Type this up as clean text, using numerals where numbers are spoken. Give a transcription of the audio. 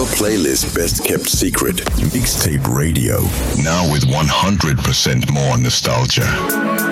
Your playlist best kept secret. Mixtape Radio. Now with 100% more nostalgia.